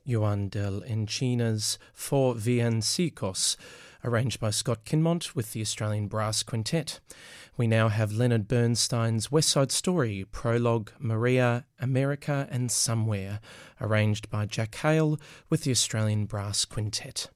Juan del Encina's Four Villancicos, arranged by Scott Kinmont with the Australian Brass Quintet. We now have Leonard Bernstein's West Side Story, Prologue, Maria, America and Somewhere, arranged by Jack Hale with the Australian Brass Quintet.